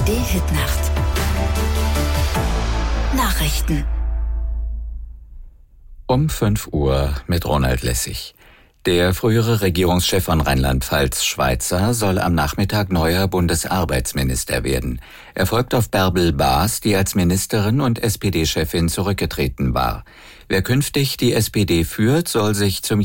ARD-Hitnacht. Nachrichten. Um 5 Uhr mit Ronald Lessig. Der frühere Regierungschef von Rheinland-Pfalz, Schweizer, soll am Nachmittag neuer Bundesarbeitsminister werden. Er folgt auf Bärbel Baas, die als Ministerin und SPD-Chefin zurückgetreten war. Wer künftig die SPD führt, soll sich zum